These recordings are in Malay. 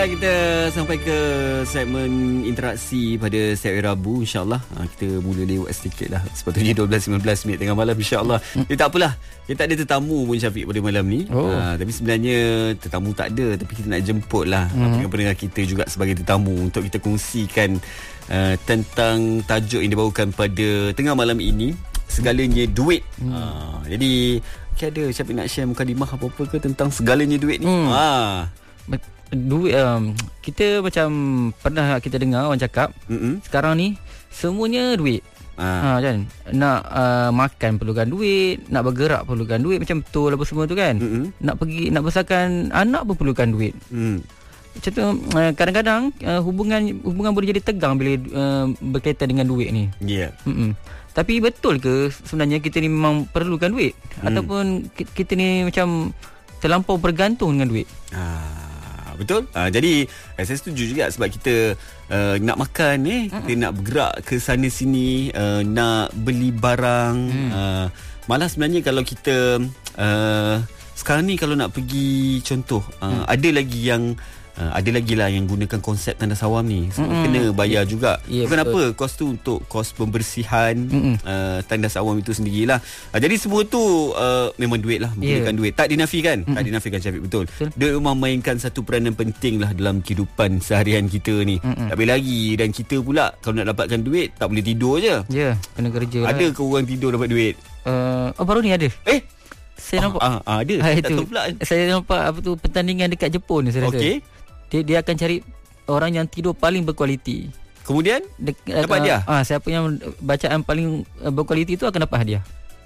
Kita sampai ke segmen interaksi pada setiap Rabu, InsyaAllah. Kita mula lewat sedikit lah. Sepatutnya 12-19 minit tengah malam, InsyaAllah. Tak apalah, kita tak ada tetamu pun, Syafiq, pada malam ni. Tapi sebenarnya tetamu tak ada, tapi kita nak jemput lah pendengar kita juga sebagai tetamu untuk kita kongsikan tentang tajuk yang dibawakan pada tengah malam ini, segalanya duit. Jadi ada Syafiq nak share mukadimah apa-apa ke tentang segalanya duit ni? Duit, kita macam pernah kita dengar orang cakap, sekarang ni semuanya duit. Kan, nak makan perlukan duit, nak bergerak perlukan duit, macam betul apa semua tu kan. Nak pergi, nak besarkan anak pun perlukan duit. Macam tu, kadang-kadang hubungan boleh jadi tegang bila berkaitan dengan duit ni. Tapi betul ke sebenarnya kita ni memang perlukan duit, ataupun kita ni macam terlampau bergantung dengan duit? Betul. Jadi saya setuju juga, sebab kita nak makan, kita nak bergerak ke sana sini, nak beli barang. Malah sebenarnya kalau kita sekarang ni kalau nak pergi contoh, ada lagi lah yang gunakan konsep tandas awam ni. Kena bayar juga. Bukan betul. Apa kos tu untuk kos pembersihan tandas awam itu sendirilah. Jadi semua tu memang duit lah, menggunakan duit. Tak dinafikan. Tak dinafikan, Syafiq, betul. Dia memainkan satu peranan penting lah dalam kehidupan seharian kita ni. Tak boleh lagi. Dan kita pula kalau nak dapatkan duit, tak boleh tidur je. Kena kerja lah. Ada ke orang tidur dapat duit? Baru ni ada. Saya nampak ada. Tak tahu pula. Saya nampak pertandingan dekat Jepun ni, saya rasa. Dia akan cari orang yang tidur paling berkualiti. Kemudian dapat hadiah. Siapa yang bacaan paling berkualiti tu akan dapat hadiah.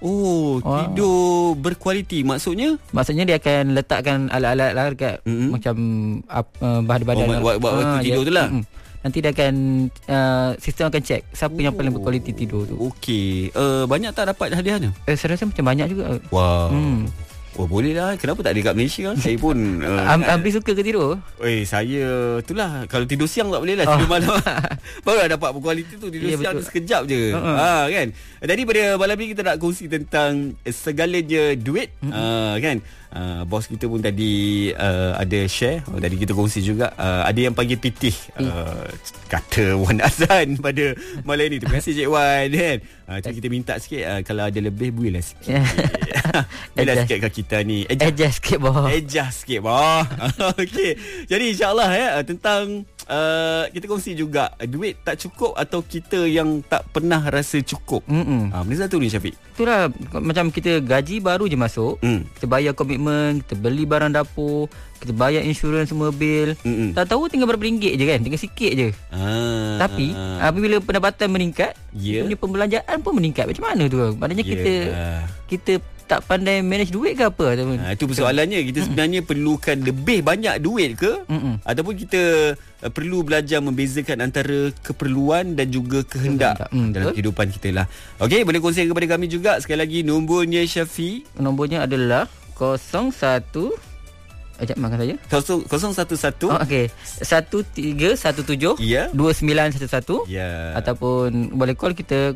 Tidur berkualiti maksudnya? Maksudnya dia akan letakkan alat-alat lah dekat macam badan-badan buat tidur tu lah. Nanti dia akan sistem akan check siapa yang paling berkualiti tidur tu. Okey. Banyak tak dapat hadiahnya? Saya rasa macam banyak juga. Wow. Boleh lah. Kenapa tak ada kat Malaysia? Saya pun Amri suka ke tidur? Saya itulah, kalau tidur siang tak boleh lah. Tidur malam baru dapat berkualiti tu. Tidur siang tu sekejap je. Kan. Jadi pada malam ni kita nak kongsi tentang segalanya duit. Kan. Bos kita pun tadi ada share. Tadi kita kongsi juga. Ada yang panggil pitih, kata Wan Azan pada malam ni. Terima kasih Cik Wan, kan. Cuma kita minta sikit, kalau ada lebih bolehlah sikit. Bolehlah sikit kat kita ni. Adjust sikit bawah. Okey. Jadi insyaAllah tentang kita kongsi juga duit tak cukup atau kita yang tak pernah rasa cukup. Benda satu ni, Syafiq. Itulah, macam kita gaji baru je masuk, kita bayar komitmen, kita beli barang dapur, kita bayar insurans semua bil. Tak tahu tinggal berapa ringgit je kan, tinggal sikit je. Tapi apabila pendapatan meningkat, punya pembelanjaan pun meningkat. Macam mana tu? Maknanya kita tak pandai manage duit ke apa? Itu persoalannya. Kita sebenarnya perlukan lebih banyak duit ke? Ataupun kita perlu belajar membezakan antara keperluan dan juga kehendak dalam kehidupan kita lah. Okey, boleh kongsikan kepada kami juga. Sekali lagi, nombornya Syafiq. Nombornya adalah 01 makan saya 011 okey 1317 2911 ataupun boleh call kita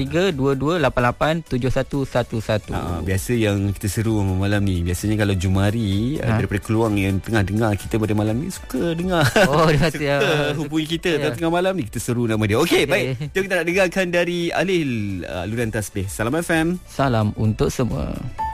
0322887111. Biasa yang kita seru malam ni, biasanya kalau Jumari daripada keluang yang tengah dengar kita pada malam ni suka dengar. Suka hubungi kita tengah malam ni, kita seru nama dia. Okey, baik. Jom kita nak dengarkan dari Alil Ludan Tasbih. Salam FM. Salam untuk semua.